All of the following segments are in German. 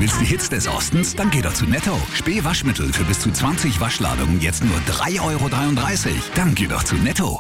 Willst die Hits des Ostens? Dann geh doch zu Netto. Spee Waschmittel für bis zu 20 Waschladungen jetzt nur 3,33 €. Dann geh doch zu Netto.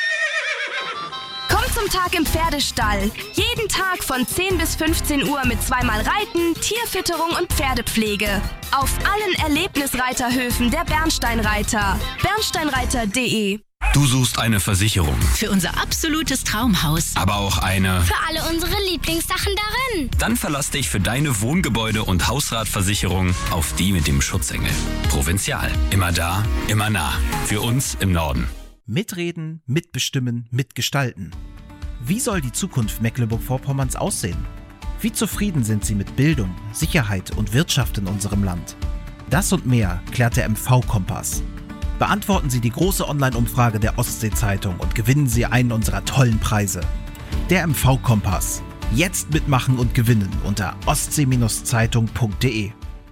Komm zum Tag im Pferdestall. Jeden Tag von 10 bis 15 Uhr mit zweimal Reiten, Tierfütterung und Pferdepflege. Auf allen Erlebnisreiterhöfen der Bernsteinreiter. Bernsteinreiter.de. Du suchst eine Versicherung, Für unser absolutes Traumhaus. aber auch eine... Für alle unsere Lieblingssachen darin. Dann verlass dich für deine Wohngebäude- und Hausratversicherung auf die mit dem Schutzengel. Provinzial. Immer da, immer nah. Für uns im Norden. Mitreden, mitbestimmen, mitgestalten. Wie soll die Zukunft Mecklenburg-Vorpommerns aussehen? Wie zufrieden sind Sie mit Bildung, Sicherheit und Wirtschaft in unserem Land? Das und mehr klärt der MV-Kompass. Beantworten Sie die große Online-Umfrage der Ostsee-Zeitung und gewinnen Sie einen unserer tollen Preise. Der MV-Kompass. Jetzt mitmachen und gewinnen unter ostsee-zeitung.de.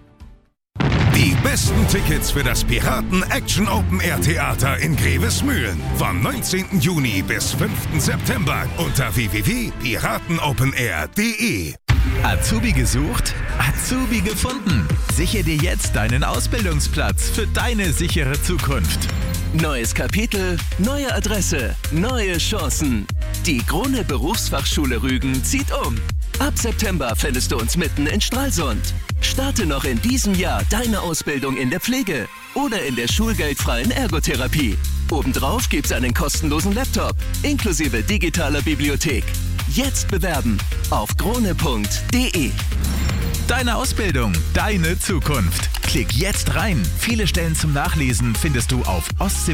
Die besten Tickets für das Piraten Action Open Air Theater in Grevesmühlen vom 19. Juni bis 5. September unter www.piratenopenair.de. Azubi gesucht? Azubi gefunden. Sichere dir jetzt deinen Ausbildungsplatz für deine sichere Zukunft. Neues Kapitel, neue Adresse, neue Chancen. Die Krone Berufsfachschule Rügen zieht um. Ab September findest du uns mitten in Stralsund. Starte noch in diesem Jahr deine Ausbildung in der Pflege oder in der schulgeldfreien Ergotherapie. Obendrauf gibt's einen kostenlosen Laptop inklusive digitaler Bibliothek. Jetzt bewerben auf krone.de. Deine Ausbildung, deine Zukunft. Klick jetzt rein. Viele Stellen zum Nachlesen findest du auf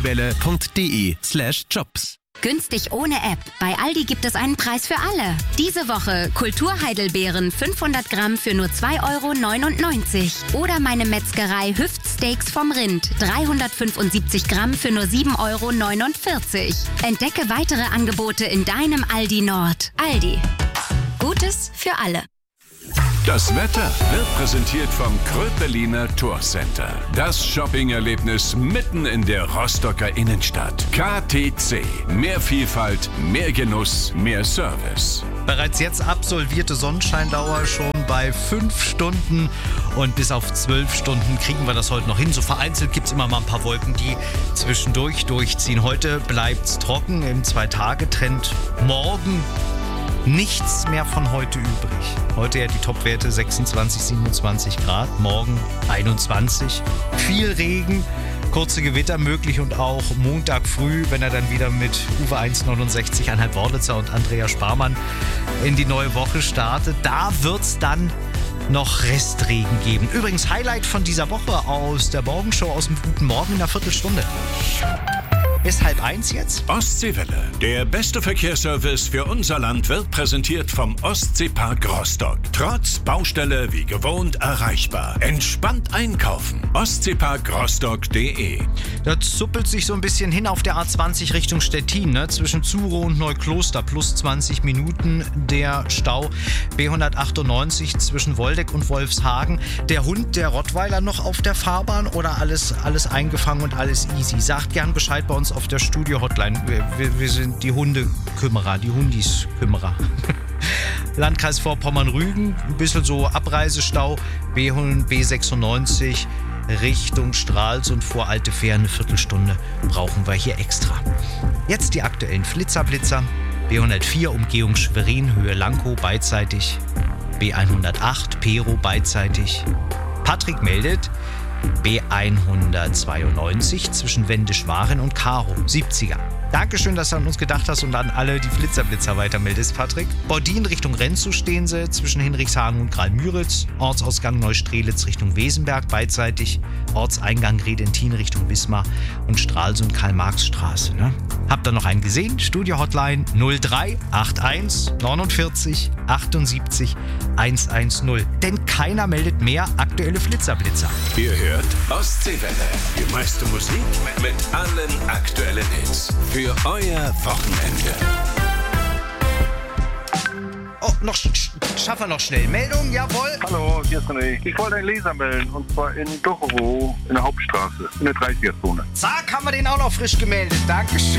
ostseewelle.de/jobs. Günstig ohne App. Bei Aldi gibt es einen Preis für alle. Diese Woche Kulturheidelbeeren 500 Gramm für nur 2,99 €. Oder meine Metzgerei Hüftsteaks vom Rind 375 Gramm für nur 7,49 €. Entdecke weitere Angebote in deinem Aldi Nord. Aldi. Gutes für alle. Das Wetter wird präsentiert vom Kröpeliner Tourcenter. Das Shopping-Erlebnis mitten in der Rostocker Innenstadt. KTC. Mehr Vielfalt, mehr Genuss, mehr Service. Bereits jetzt absolvierte Sonnenscheindauer schon bei 5 Stunden und bis auf 12 Stunden kriegen wir das heute noch hin. So vereinzelt gibt es immer mal ein paar Wolken, die zwischendurch durchziehen. Heute bleibt es trocken im 2-Tage-Trend. Morgen nichts mehr von heute übrig. Heute ja die Topwerte 26, 27 Grad, morgen 21. Viel Regen, kurze Gewitter möglich und auch Montag früh, wenn er dann wieder mit Uwe 1,69, Anhalt Worlitzer und Andrea Sparmann in die neue Woche startet. Da wird es dann noch Restregen geben. Übrigens Highlight von dieser Woche aus der Morgenshow aus dem Guten Morgen in einer Viertelstunde. Ist 12:30 jetzt? Ostseewelle. Der beste Verkehrsservice für unser Land wird präsentiert vom Ostseepark Rostock. Trotz Baustelle wie gewohnt erreichbar. Entspannt einkaufen. Ostseeparkrostock.de. Da zuppelt sich so ein bisschen hin auf der A20 Richtung Stettin, ne? Zwischen Zuro und Neukloster. Plus 20 Minuten der Stau. B198 zwischen Woldeck und Wolfshagen. Der Hund, der Rottweiler noch auf der Fahrbahn oder alles eingefangen und alles easy? Sagt gern Bescheid bei uns auf der Studio-Hotline. Wir sind die Hundekümmerer, die Hundis-Kümmerer. Landkreis Vorpommern-Rügen, ein bisschen so Abreisestau. B96 Richtung Stralsund vor Alte Fähr, eine Viertelstunde brauchen wir hier extra. Jetzt die aktuellen Flitzer-Blitzer. B104 Umgehung Schwerin, Höhe Lankow beidseitig. B108 Pero beidseitig. Patrick meldet B192 zwischen Wende-Schwarin und Karo, 70er. Dankeschön, dass du an uns gedacht hast und an alle die Flitzer-Blitzer weitermeldest, Patrick. Bordin Richtung Renzow stehen sie, zwischen Hinrichshagen und Graal-Müritz. Ortsausgang Neustrelitz Richtung Wesenberg, beidseitig. Ortseingang Redentin Richtung Wismar und Stralsund Karl-Marx-Straße. Ne? Habt ihr noch einen gesehen? Studio-Hotline 0381 49 78 110. Denn keiner meldet mehr aktuelle Flitzer-Blitzer. Ihr hört Ostseewelle. Die meiste Musik mit allen aktuellen Hits. Für euer Wochenende. Oh, schaffen wir noch schnell. Meldung, jawohl. Hallo, hier ist René. Ich wollte einen Leser melden, und zwar in Docherow, in der Hauptstraße, in der 30er-Zone. Zack, haben wir den auch noch frisch gemeldet. Dankeschön.